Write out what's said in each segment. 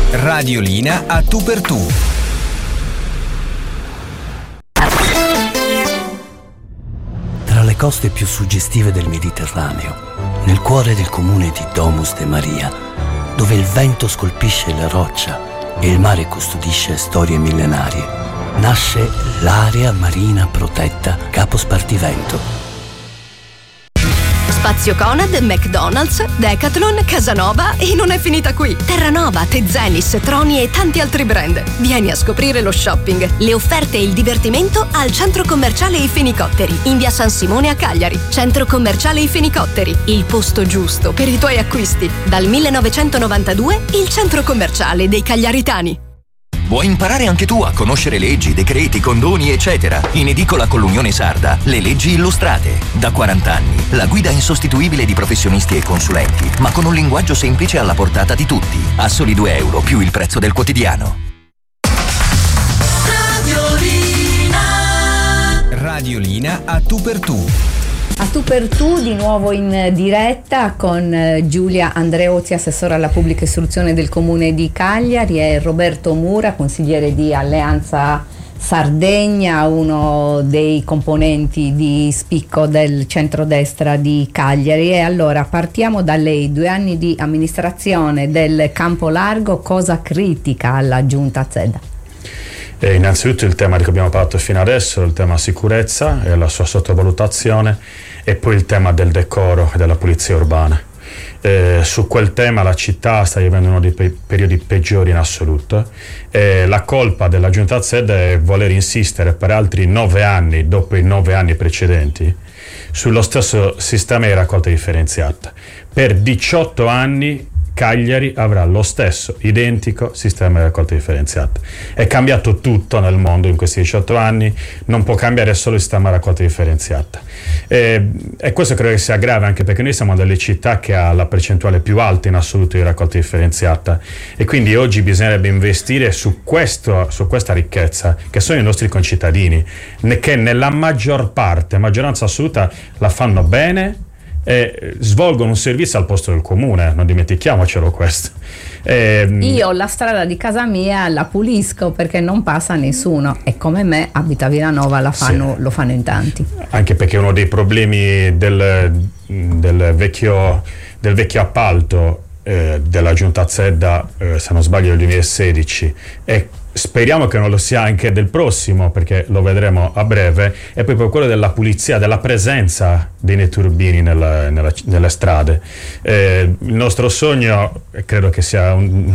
Radiolina a tu per tu. Tra le coste più suggestive del Mediterraneo, nel cuore del comune di Domus de Maria, dove il vento scolpisce la roccia e il mare custodisce storie millenarie, nasce l'area marina protetta Capo Spartivento. Spazio Conad, McDonald's, Decathlon, Casanova e non è finita qui. Terranova, Tezenis, Troni e tanti altri brand. Vieni a scoprire lo shopping, le offerte e il divertimento al Centro Commerciale I Fenicotteri, in via San Simone a Cagliari. Centro Commerciale I Fenicotteri, il posto giusto per i tuoi acquisti. Dal 1992 il Centro Commerciale dei Cagliaritani. Vuoi imparare anche tu a conoscere leggi, decreti, condoni, eccetera? In edicola con l'Unione Sarda, le leggi illustrate. Da 40 anni, la guida insostituibile di professionisti e consulenti, ma con un linguaggio semplice alla portata di tutti. A soli €2 più il prezzo del quotidiano. Radiolina a tu per tu. A tu per tu, di nuovo in diretta con Giulia Andreozzi, assessore alla pubblica istruzione del comune di Cagliari, e Roberto Mura, consigliere di Alleanza Sardegna, uno dei componenti di spicco del centrodestra di Cagliari. E allora partiamo da lei. 2 anni di amministrazione del Campo Largo, cosa critica alla giunta Zedda? Innanzitutto il tema di cui abbiamo parlato fino adesso, il tema sicurezza e la sua sottovalutazione, e poi il tema del decoro e della pulizia urbana. Su quel tema la città sta vivendo uno dei periodi peggiori in assoluto. La colpa della giunta Zedda è voler insistere per altri 9 anni, dopo i 9 anni precedenti, sullo stesso sistema di raccolta differenziata. Per 18 anni Cagliari avrà lo stesso identico sistema di raccolta differenziata. È cambiato tutto nel mondo in questi 18 anni, non può cambiare solo il sistema di raccolta differenziata. E questo credo che sia grave, anche perché noi siamo delle città che ha la percentuale più alta in assoluto di raccolta differenziata, e quindi oggi bisognerebbe investire su questa ricchezza che sono i nostri concittadini, che nella maggioranza assoluta la fanno bene e svolgono un servizio al posto del comune, non dimentichiamocelo questo. Io la strada di casa mia la pulisco perché non passa nessuno, e come me abita a Villanova lo fanno in tanti. Anche perché uno dei problemi del vecchio appalto della giunta Zedda, se non sbaglio del 2016, e speriamo che non lo sia anche del prossimo, perché lo vedremo a breve, è proprio quello della pulizia, della presenza dei netturbini nelle strade. Il nostro sogno, credo che sia un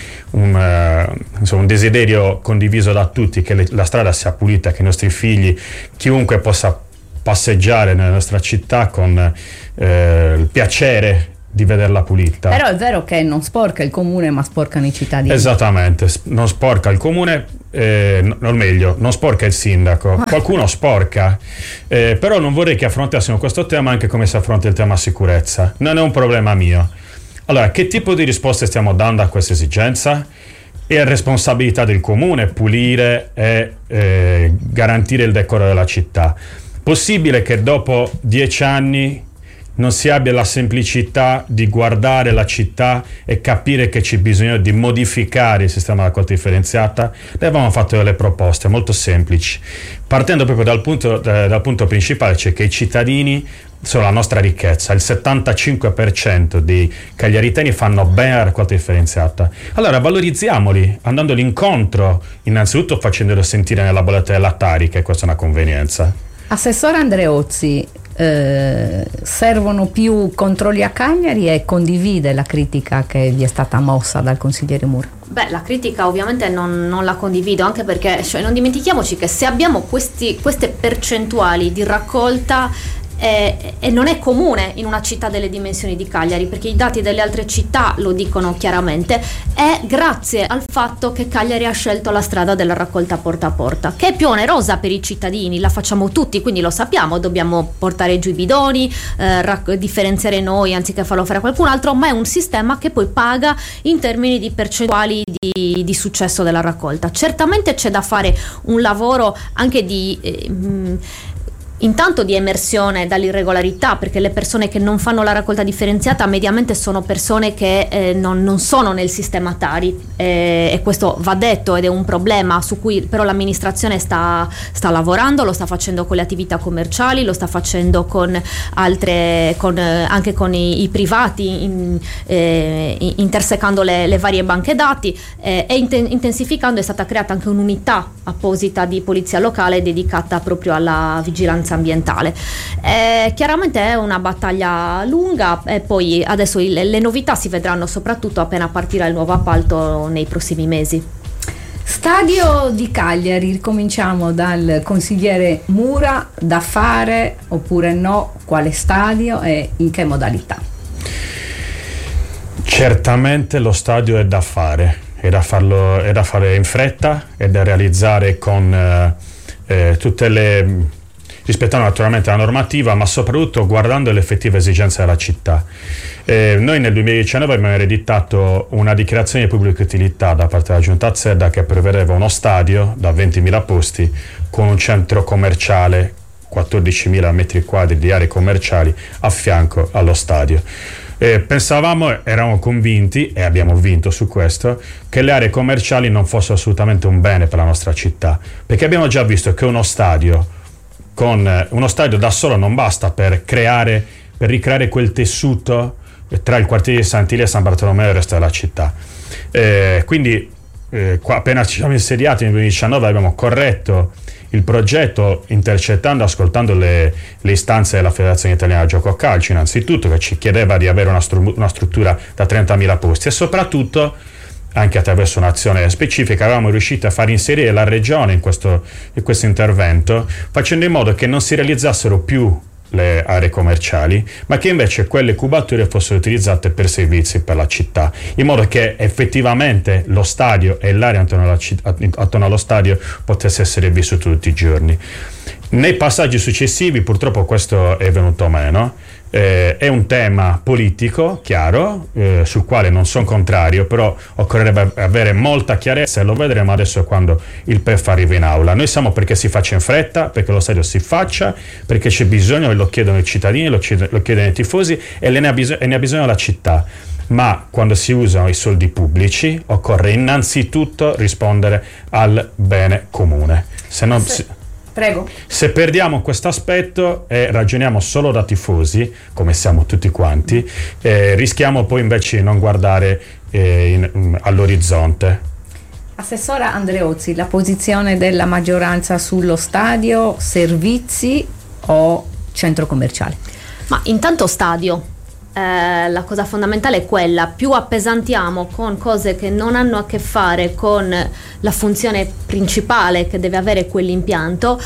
desiderio condiviso da tutti, che la strada sia pulita, che i nostri figli, chiunque possa passeggiare nella nostra città con il piacere di vederla pulita. Però è vero che non sporca il comune, ma sporcano i cittadini. Esattamente, non sporca il comune, non sporca il sindaco, qualcuno sporca, però non vorrei che affrontassimo questo tema anche come si affronta il tema sicurezza. Non è un problema mio. Allora, che tipo di risposte stiamo dando a questa esigenza? È responsabilità del comune pulire e garantire il decoro della città. Possibile che dopo 10 anni non si abbia la semplicità di guardare la città e capire che c'è bisogno di modificare il sistema di raccolta differenziata? Noi avevamo fatto delle proposte molto semplici, partendo proprio dal punto principale, cioè che i cittadini sono la nostra ricchezza. Il 75% dei cagliaritani fanno bene la raccolta differenziata. Allora valorizziamoli, andandoli incontro, innanzitutto facendolo sentire nella bolletta della Tari che questa è una convenienza. Assessore Andreozzi, servono più controlli a Cagliari, e condivide la critica che vi è stata mossa dal consigliere Mura? Beh, la critica ovviamente non la condivido, anche perché non dimentichiamoci che se abbiamo queste percentuali di raccolta e non è comune in una città delle dimensioni di Cagliari, perché i dati delle altre città lo dicono chiaramente, è grazie al fatto che Cagliari ha scelto la strada della raccolta porta a porta, che è più onerosa per i cittadini, la facciamo tutti, quindi lo sappiamo, dobbiamo portare giù i bidoni, differenziare noi anziché farlo fare a qualcun altro, ma è un sistema che poi paga in termini di percentuali di successo della raccolta. Certamente c'è da fare un lavoro anche di intanto di emersione dall'irregolarità, perché le persone che non fanno la raccolta differenziata mediamente sono persone che non sono nel sistema Tari, e questo va detto ed è un problema su cui però l'amministrazione sta lavorando, lo sta facendo con le attività commerciali, lo sta facendo con altre, anche con i privati, intersecando le varie banche dati, e intensificando. È stata creata anche un'unità apposita di polizia locale dedicata proprio alla vigilanza ambientale. Chiaramente è una battaglia lunga, e poi adesso le novità si vedranno soprattutto appena partirà il nuovo appalto nei prossimi mesi. Stadio di Cagliari, ricominciamo dal consigliere Mura. Da fare oppure no? Quale stadio e in che modalità? Certamente lo stadio è da fare, è da fare in fretta, è da realizzare con tutte le, rispettando naturalmente la normativa, ma soprattutto guardando le effettive esigenze della città. Noi nel 2019 abbiamo ereditato una dichiarazione di pubblica utilità da parte della Giunta Azzerda che prevedeva uno stadio da 20.000 posti con un centro commerciale, 14.000 metri quadri di aree commerciali a fianco allo stadio. Eravamo convinti, e abbiamo vinto su questo, che le aree commerciali non fossero assolutamente un bene per la nostra città, perché abbiamo già visto che uno stadio da solo non basta per ricreare quel tessuto tra il quartiere di Sant'Ilia, San Bartolomeo e il resto della città. Quindi appena ci siamo insediati nel 2019 abbiamo corretto il progetto, intercettando e ascoltando le istanze della Federazione Italiana Gioco Calcio, innanzitutto, che ci chiedeva di avere una struttura da 30.000 posti, e soprattutto anche attraverso un'azione specifica avevamo riuscito a far inserire la regione in questo intervento, facendo in modo che non si realizzassero più le aree commerciali, ma che invece quelle cubature fossero utilizzate per servizi per la città, in modo che effettivamente lo stadio e l'area attorno allo stadio potesse essere vissuto tutti i giorni. Nei passaggi successivi purtroppo questo è venuto meno. È un tema politico, chiaro, sul quale non sono contrario, però occorrerebbe avere molta chiarezza, e lo vedremo adesso quando il PEF arriva in aula. Noi siamo perché si faccia in fretta, perché lo stadio si faccia, perché c'è bisogno, e lo chiedono i cittadini, lo chiedono i tifosi, e ne ha bisogno la città. Ma quando si usano i soldi pubblici occorre innanzitutto rispondere al bene comune. Prego. Se perdiamo questo aspetto e ragioniamo solo da tifosi, come siamo tutti quanti, rischiamo poi invece di non guardare all'orizzonte. Assessora Andreozzi, la posizione della maggioranza sullo stadio, servizi o centro commerciale? Ma intanto stadio. La cosa fondamentale è quella: più appesantiamo con cose che non hanno a che fare con la funzione principale che deve avere quell'impianto,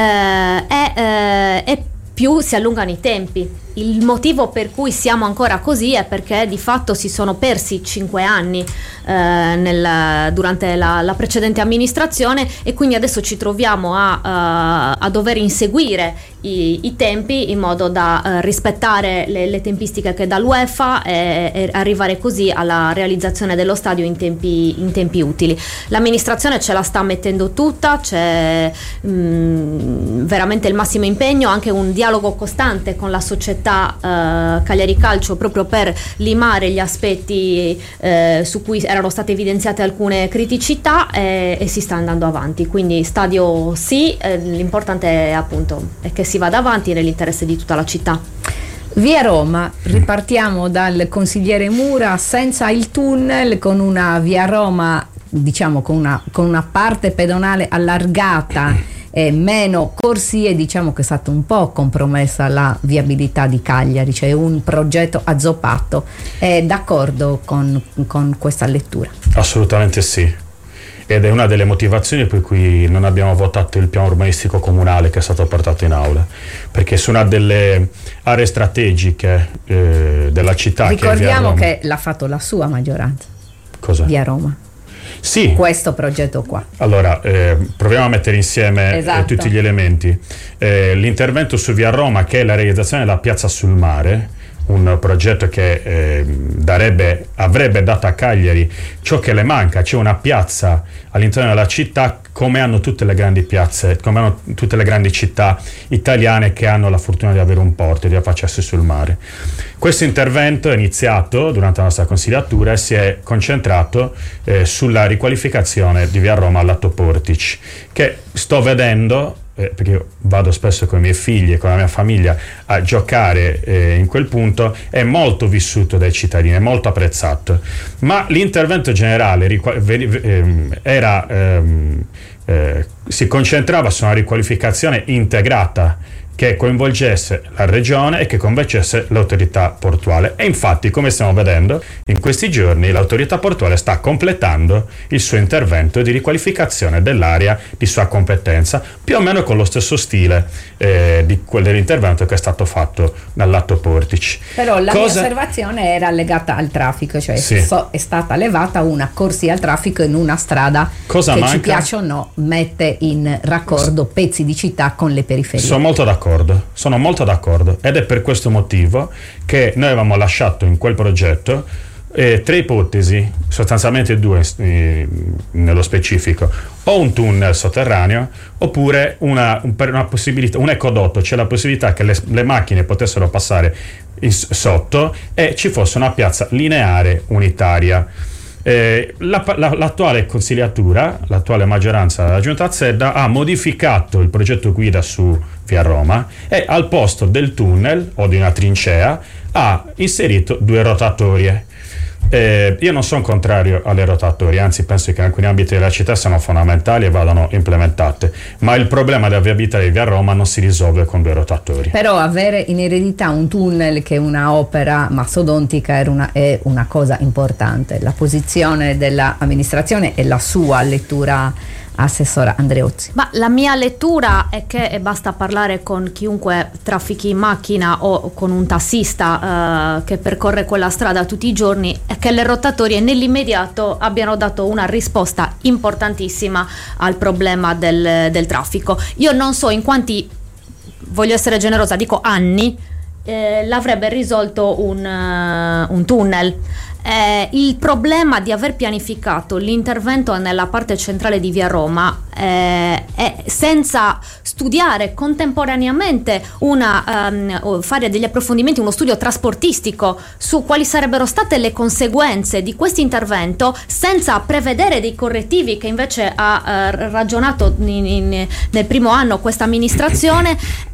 e più si allungano i tempi. Il motivo per cui siamo ancora così è perché di fatto si sono persi 5 anni durante la precedente amministrazione, e quindi adesso ci troviamo a dover inseguire i tempi in modo da rispettare le tempistiche che dà l'UEFA e arrivare così alla realizzazione dello stadio in tempi utili. L'amministrazione ce la sta mettendo tutta, c'è veramente il massimo impegno, anche un dialogo costante con la società Cagliari Calcio, proprio per limare gli aspetti su cui erano state evidenziate alcune criticità, e si sta andando avanti. Quindi stadio sì, l'importante è che si vada avanti nell'interesse di tutta la città. Via Roma, ripartiamo dal consigliere Mura, senza il tunnel, con una via Roma, diciamo con una parte pedonale allargata e meno corsie. Diciamo che è stata un po' compromessa la viabilità di Cagliari, c'è un progetto azzoppato. È d'accordo con questa lettura? Assolutamente sì, ed è una delle motivazioni per cui non abbiamo votato il piano urbanistico comunale che è stato portato in aula, perché su una delle aree strategiche della città, ricordiamo che l'ha fatto la sua maggioranza. Cosa? Via Roma. Sì. Questo progetto qua. Allora, proviamo a mettere insieme tutti gli elementi. L'intervento su Via Roma, che è la realizzazione della piazza sul mare, un progetto che avrebbe dato a Cagliari ciò che le manca, cioè una piazza all'interno della città, come hanno tutte le grandi piazze, come hanno tutte le grandi città italiane che hanno la fortuna di avere un porto e di affacciarsi sul mare. Questo intervento è iniziato durante la nostra consigliatura e si è concentrato sulla riqualificazione di Via Roma al lato Portici, che sto vedendo, perché io vado spesso con i miei figli e con la mia famiglia a giocare in quel punto, è molto vissuto dai cittadini, è molto apprezzato. Ma l'intervento generale si concentrava su una riqualificazione integrata che coinvolgesse la regione e che coinvolgesse l'autorità portuale. E infatti, come stiamo vedendo, in questi giorni l'autorità portuale sta completando il suo intervento di riqualificazione dell'area di sua competenza, più o meno con lo stesso stile dell'intervento che è stato fatto dal lato Portici. Però la mia osservazione era legata al traffico, cioè sì, è stata levata una corsia al traffico in una strada che manca? Ci piace o no mette in raccordo pezzi di città con le periferie. Sono molto d'accordo ed è per questo motivo che noi avevamo lasciato in quel progetto 3 ipotesi, sostanzialmente 2 nello specifico: o un tunnel sotterraneo oppure una possibilità, un ecodotto, cioè la possibilità che le macchine potessero passare sotto e ci fosse una piazza lineare unitaria. L'attuale consigliatura, l'attuale maggioranza della Giunta Azzedda ha modificato il progetto guida su Via Roma e al posto del tunnel o di una trincea ha inserito 2 rotatorie. Io non sono contrario alle rotatorie, anzi penso che in alcuni ambiti della città siano fondamentali e vadano implementate, ma il problema della viabilità di Via Roma non si risolve con 2 rotatori. Però avere in eredità un tunnel che è una opera mastodontica è una cosa importante. La posizione dell'amministrazione e la sua lettura, Assessora Andreozzi. Ma la mia lettura è che basta parlare con chiunque traffichi in macchina o con un tassista che percorre quella strada tutti i giorni, e che le rotatorie nell'immediato abbiano dato una risposta importantissima al problema del traffico. Io non so in quanti, voglio essere generosa, dico anni, l'avrebbe risolto un tunnel. Il problema di aver pianificato l'intervento nella parte centrale di Via Roma senza studiare contemporaneamente fare degli approfondimenti, uno studio trasportistico su quali sarebbero state le conseguenze di questo intervento, senza prevedere dei correttivi che invece ha ragionato nel primo anno questa amministrazione,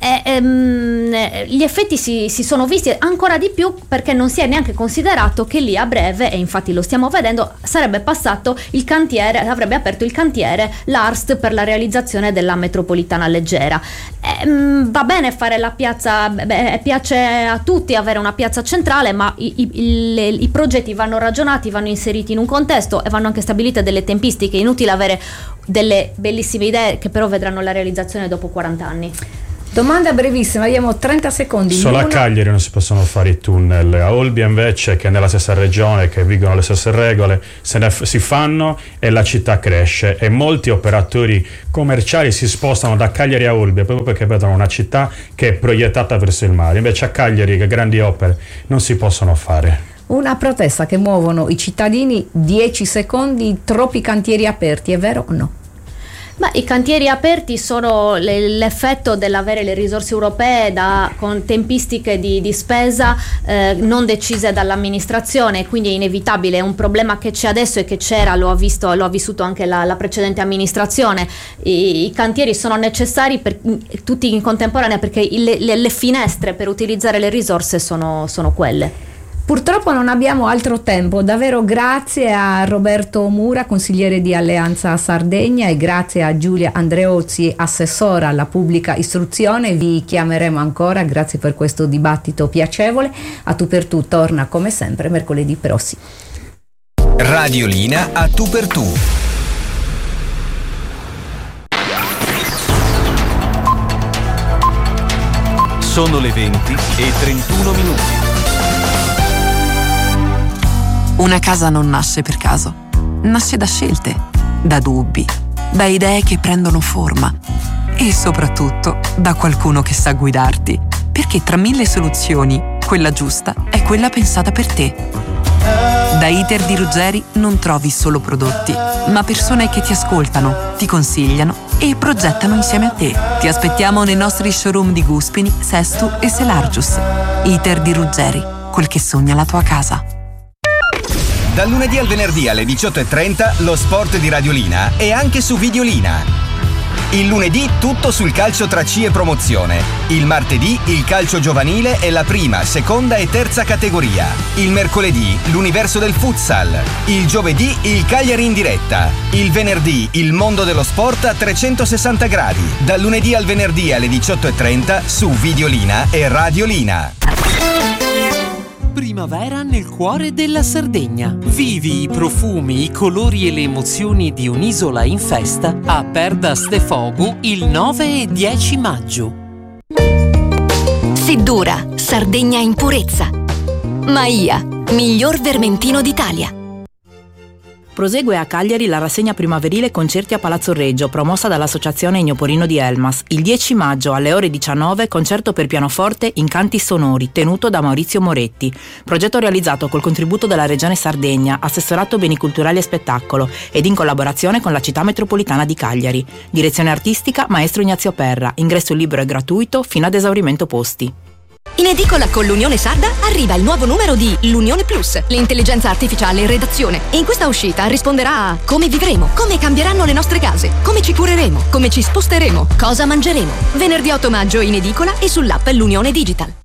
gli effetti si sono visti ancora di più, perché non si è neanche considerato che lì a breve, e infatti lo stiamo vedendo, sarebbe passato il cantiere, avrebbe aperto il cantiere l'ARST per la realizzazione della metropolitana leggera. Va bene fare la piazza, piace a tutti avere una piazza centrale, ma i progetti vanno ragionati, vanno inseriti in un contesto e vanno anche stabilite delle tempistiche. È inutile avere delle bellissime idee che però vedranno la realizzazione dopo 40 anni. Domanda brevissima, abbiamo 30 secondi. Solo a Cagliari non si possono fare i tunnel, a Olbia invece, che è nella stessa regione, che vigono le stesse regole, si fanno e la città cresce, e molti operatori commerciali si spostano da Cagliari a Olbia proprio perché vedono una città che è proiettata verso il mare. Invece a Cagliari, che grandi opere non si possono fare. Una protesta che muovono i cittadini, 10 secondi, troppi cantieri aperti, è vero o no? Ma i cantieri aperti sono l'effetto dell'avere le risorse europee con tempistiche di spesa non decise dall'amministrazione, quindi è inevitabile. È un problema che c'è adesso e che c'era, lo ha vissuto anche la precedente amministrazione. I cantieri sono necessari tutti in contemporanea, perché le finestre per utilizzare le risorse sono quelle. Purtroppo non abbiamo altro tempo. Davvero grazie a Roberto Mura, consigliere di Alleanza Sardegna, e grazie a Giulia Andreozzi, assessora alla pubblica istruzione. Vi chiameremo ancora. Grazie per questo dibattito piacevole. A Tu per Tu torna come sempre mercoledì prossimo. Radiolina a Tu per Tu. Sono le 20:31. Una casa non nasce per caso, nasce da scelte, da dubbi, da idee che prendono forma e soprattutto da qualcuno che sa guidarti, perché tra 1000 soluzioni quella giusta è quella pensata per te. Da Iter di Ruggeri non trovi solo prodotti, ma persone che ti ascoltano, ti consigliano e progettano insieme a te. Ti aspettiamo nei nostri showroom di Guspini, Sestu e Selargius. Iter di Ruggeri, quel che sogna la tua casa. Dal lunedì al venerdì alle 18:30 lo sport di Radiolina è anche su Videolina. Il lunedì tutto sul calcio tra C e promozione. Il martedì il calcio giovanile e la prima, seconda e terza categoria. Il mercoledì l'universo del futsal. Il giovedì il Cagliari in diretta. Il venerdì il mondo dello sport a 360 gradi. Dal lunedì al venerdì alle 18:30 su Videolina e Radiolina. Primavera nel cuore della Sardegna. Vivi i profumi, i colori e le emozioni di un'isola in festa a Perdas de Fogu il 9 e 10 maggio. Siddura, Sardegna in purezza. Maia, miglior vermentino d'Italia. Prosegue a Cagliari la rassegna primaverile Concerti a Palazzo Reggio, promossa dall'Associazione Ignoporino di Elmas. Il 10 maggio alle ore 19, concerto per pianoforte Incanti Sonori, tenuto da Maurizio Moretti. Progetto realizzato col contributo della Regione Sardegna, Assessorato Beni Culturali e Spettacolo, ed in collaborazione con la Città Metropolitana di Cagliari. Direzione artistica Maestro Ignazio Perra. Ingresso libero e gratuito fino ad esaurimento posti. In edicola con l'Unione Sarda arriva il nuovo numero di l'Unione Plus, l'intelligenza artificiale in redazione. In questa uscita risponderà a come vivremo, come cambieranno le nostre case, come ci cureremo, come ci sposteremo, cosa mangeremo. Venerdì 8 maggio in edicola e sull'app L'Unione Digital.